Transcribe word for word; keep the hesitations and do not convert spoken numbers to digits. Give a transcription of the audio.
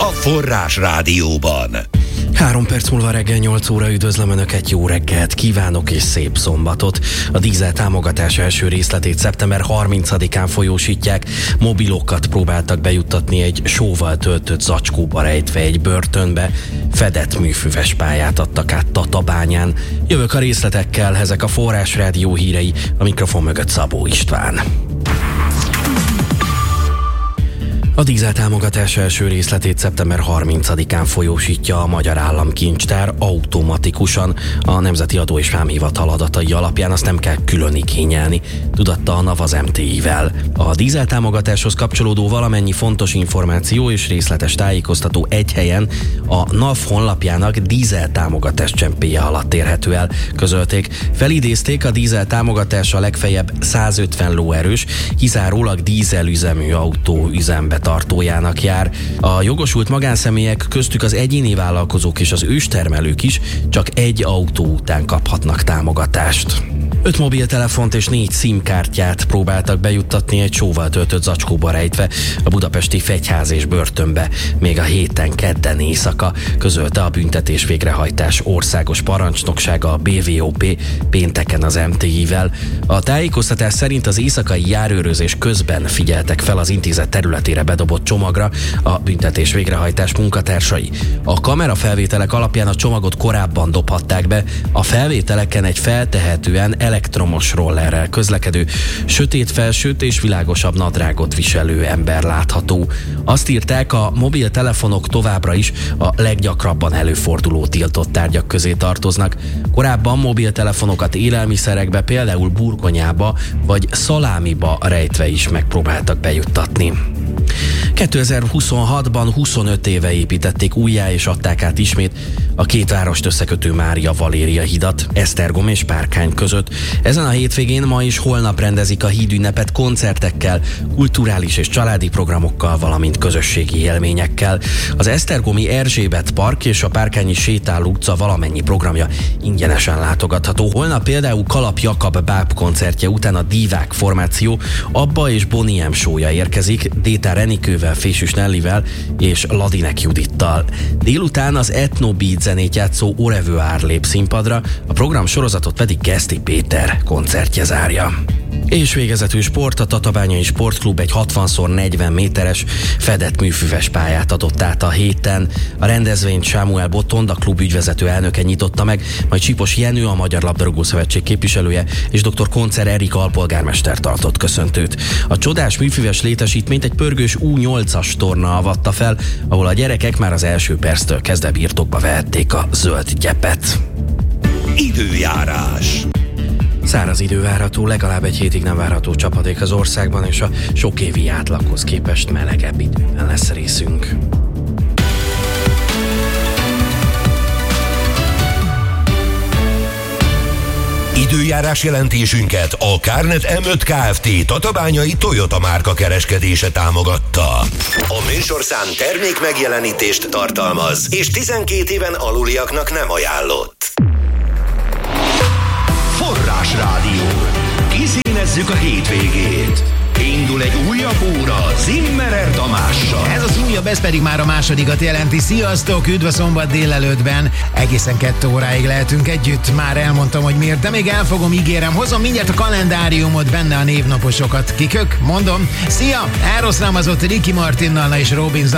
a Forrás Rádióban. Három perc múlva reggel nyolc óra, üdvözlöm Önöket, jó reggelt kívánok és szép szombatot. A dízel támogatás első részletét szeptember harmincadikán folyósítják. Mobilokat próbáltak bejuttatni egy sóval töltött zacskóba rejtve egy börtönbe. Fedett műfüves pályát adtak át Tatabányán. Jövök a részletekkel, ezek a Forrás Rádió hírei, a mikrofon mögött Szabó István. A dízel támogatás első részletét szeptember harmincadikán folyósítja a Magyar Államkincstár automatikusan. A Nemzeti Adó és Vámhivatal adatai alapján azt nem kell külön igényelni, tudatta a NAV az em té i-vel. A dízel támogatáshoz kapcsolódó valamennyi fontos információ és részletes tájékoztató egy helyen a NAV honlapjának dízel támogatás csempéje alatt érhető el, közölték. Felidézték, a dízel támogatás a legfeljebb százötven lóerős, kizárólag dízelüzemű autó üzembe tartójának jár. A jogosult magánszemélyek, köztük az egyéni vállalkozók és az őstermelők is csak egy autó után kaphatnak támogatást. Öt mobiltelefont és négy SIM-kártyát próbáltak bejuttatni egy sóval töltött zacskóba rejtve a budapesti Fegyház és börtönbe még a héten kedden éjszaka, közölte a büntetés végrehajtás országos parancsnoksága, a bé vé o pé pénteken az em té i-vel. A tájékoztatás szerint az éjszakai járőrözés közben figyeltek fel az intézet területére bedobott csomagra a büntetés végrehajtás munkatársai. A kamerafelvételek alapján a csomagot korábban dobhatták be, a felvételeken egy feltehetően elektromos rollerrel közlekedő, sötét felsőt és világosabb nadrágot viselő ember látható. Azt írták, a mobiltelefonok továbbra is a leggyakrabban előforduló tiltott tárgyak közé tartoznak. Korábban mobiltelefonokat élelmiszerekbe, például burgonyába vagy szalámiba rejtve is megpróbáltak bejuttatni. kétezer-huszonhatban huszonöt éve építették újjá és adták át ismét a két várost összekötő Mária-Valéria hidat Esztergom és Párkány között. Ezen a hétvégén ma és holnap rendezik a hídünnepet koncertekkel, kulturális és családi programokkal, valamint közösségi élményekkel. Az esztergomi Erzsébet park és a párkányi Sétáló utca valamennyi programja ingyenesen látogatható. Holnap például Kalap Jakab báb koncertje után a Dívák formáció Abba és Boniem show-ja érkezik, Détár Enikővel, Fésűs Nellivel és Ladinek Judittal. Délután az Etnobeat zenét játszó Orevoir lép színpadra, a program sorozatot pedig Geszti Péter koncertje zárja. És végezetül sport, a Tatabányai Sportklub egy hatvan szor negyven méteres fedett műfüves pályát adott át a héten. A rendezvényt Sámuel Botond, a klub ügyvezető elnöke nyitotta meg, majd Csipos Jenő, a Magyar Labdarúgó Szövetség képviselője, és dr. Koncer Erika alpolgármester tartott köszöntőt. A csodás műfüves létesítményt egy pörgős U nyolcas torna avatta fel, ahol a gyerekek már az első perctől kezdve birtokba vehették a zöld gyepet. Időjárás. Száraz idő várható, legalább egy hétig nem várható csapadék az országban, és a sokévi átlaghoz képest melegebb időben lesz részünk. Időjárás jelentésünket a Kárnet em öt Kft. Tatabányai Toyota márka kereskedése támogatta. A műsorszám termék megjelenítést tartalmaz, és tizenkét éven aluliaknak nem ajánlott. Forrás Rádió. Kiszínezzük a hétvégét. Indul egy újabb óra Zimmerer Tamással. Ez az újabb, ez pedig már a másodikat jelenti. Sziasztok, üdv a szombat délelőttben. Egészen kettő óráig lehetünk együtt. Már elmondtam, hogy miért, de még el fogom, ígérem. Hozom mindjárt a kalendáriumot, benne a névnaposokat. Kikök? Mondom. Szia! Elrossz rámazott Ricky Martinnal és Robin